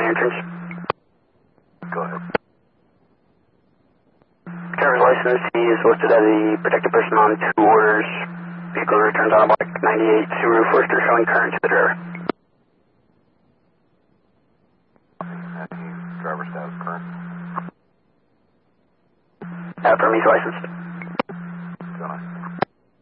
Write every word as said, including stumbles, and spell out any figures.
county entrance. Go ahead. Driver's license, he is listed as a protected person on two orders. Vehicle returns on a black ninety-eight Subaru Forester showing current to the driver. Driver status current. Affirm he's licensed. Go ahead.